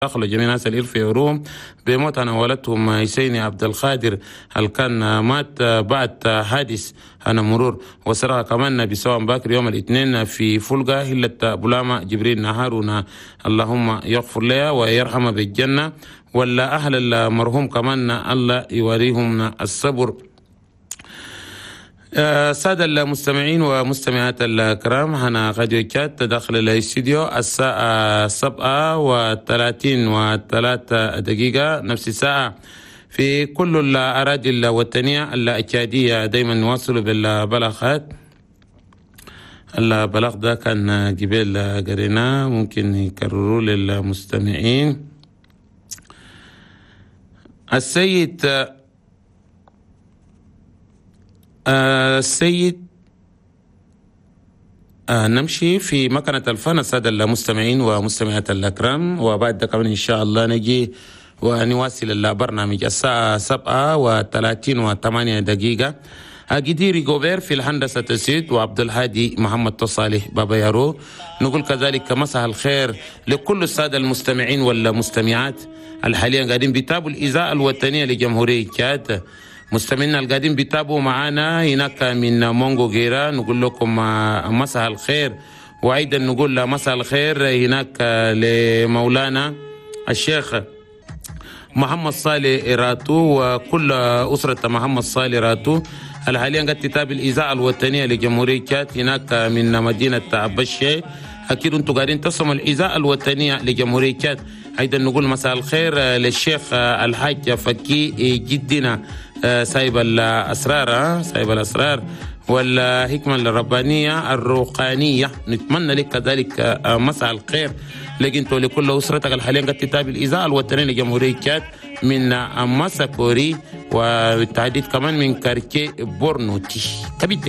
دخلوا جميع ناس اللي في روم بموت أنا ولدتهم يسيني عبد القادر اللي كان مات بعد حادث أنا مرور وسرها كمان بسواء باكر يوم الاثنين في فلقة هلة بلامة جبريل نهارنا اللهم يغفر لها ويرحمها بالجنة ولا أهل المرحوم كمان الله يوريهم الصبر. سادة المستمعين ومستمعات الكرام، هنا راديو كات داخل الاستديو الساعة 7:33 نفس الساعة في كل الأراضي الوطنية الأكادية. دايما نواصل بالبلاغات. البلاغ ده كان جبال قريناه، ممكن يكرروا للمستمعين. السيد نمشي في مكنة الفن السادة المستمعين ومستمعات الأكرام، وبعد ده كمان إن شاء الله نجي ونواصل البرنامج الساعة 7:38 أجديري جوبير في الهندسة تسيد وعبد الهادي محمد تصالح بابا يارو. نقول كذلك مساء الخير لكل السادة المستمعين والمستمعات الحاليا قاعدين بيتابعوا الإذاعة الوطنية لجمهورية تشاد. مستمعينا القاعدين بيتابعوا معنا هناك من مونغو غيرا نقول لكم مساء الخير، وأيضا نقول مساء الخير هناك لمولانا الشيخ محمد صالح راتو وكل أسرة محمد صالح راتو الحاليا قد تتابع الإذاعة الوطنية لجمهورية تشاد هناك من مدينة بشي. أكيد أنتم قاعدين تسمعوا الإذاعة الوطنية لجمهورية تشاد. أيضا نقول مساء الخير للشيخ الحاج فكي جدنا سايب الأسرار والحكمة الربانية الروحانية. نتمنى لك كذلك مساء الخير لكن لكل أسرتك الحاليا قد تتابع الإذاعة الوطنية لجمهورية تشاد من مساكوري، والتحديد كمان من كاركي بورنوتي.